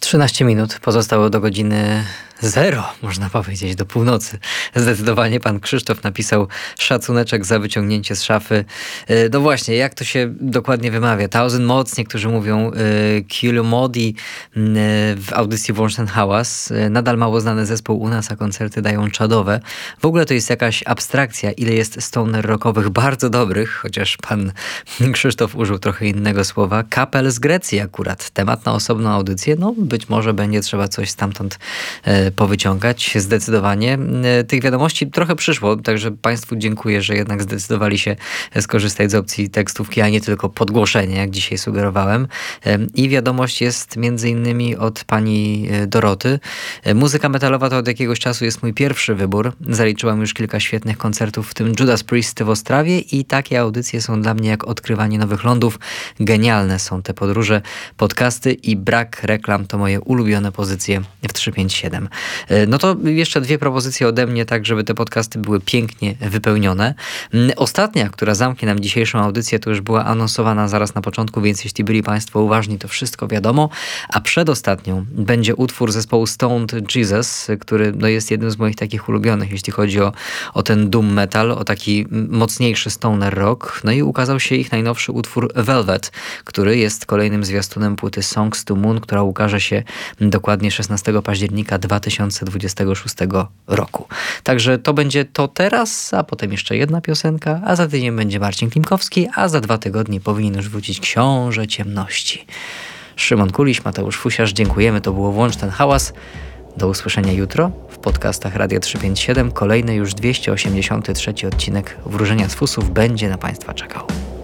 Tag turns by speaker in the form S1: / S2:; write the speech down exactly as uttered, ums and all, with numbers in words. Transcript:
S1: trzynaście minut pozostało do godziny zero, można powiedzieć, do północy. Zdecydowanie pan Krzysztof napisał szacuneczek za wyciągnięcie z szafy. No właśnie, jak to się dokładnie wymawia? Thousand Mods, niektórzy mówią Kilo Modi w audycji Włącz ten hałas. Nadal mało znany zespół u nas, a koncerty dają czadowe. W ogóle to jest jakaś abstrakcja, ile jest stoner rockowych bardzo dobrych, chociaż pan Krzysztof użył trochę innego słowa. Kapel z Grecji akurat. Temat na osobną audycję. No być może będzie trzeba coś stamtąd e, powyciągać. Zdecydowanie. E, tych wiadomości trochę przyszło, także państwu dziękuję, że jednak zdecydowali się skorzystać z opcji tekstówki, a nie tylko podgłoszenie, jak dzisiaj sugerowałem. E, I wiadomość jest między innymi od pani Doroty. E, muzyka metalowa to od jakiegoś czasu jest mój pierwszy wybór. Zaliczyłam już kilka świetnych koncertów, w tym Judas Priest w Ostrawie i takie audycje są dla mnie jak odkrywanie nowych lądów. Genialne są te podróże, podcasty i brak reklam to moje ulubione pozycje w trzysta pięćdziesiąt siedem. No to jeszcze dwie propozycje ode mnie, tak żeby te podcasty były pięknie wypełnione. Ostatnia, która zamknie nam dzisiejszą audycję, to już była anonsowana zaraz na początku, więc jeśli byli państwo uważni, to wszystko wiadomo. A przedostatnią będzie utwór zespołu Stoned Jesus, który no, jest jednym z moich takich ulubionych, jeśli chodzi o, o ten doom metal, o taki mocniejszy stoner rock. No i ukazał się ich najnowszy utwór Velvet, który jest kolejnym zwiastunem płyty Songs to Moon, która ukaże się dokładnie szesnastego października dwa tysiące dwudziestego szóstego roku. Także to będzie to teraz, a potem jeszcze jedna piosenka, a za tydzień będzie Marcin Klimkowski, a za dwa tygodnie powinien już wrócić Książę Ciemności. Szymon Kuliś, Mateusz Fusiarz, dziękujemy. To było Włącz ten hałas. Do usłyszenia jutro w podcastach Radia trzysta pięćdziesiąt siedem. Kolejny już dwieście osiemdziesiąty trzeci odcinek Wróżenia z Fusów będzie na państwa czekał.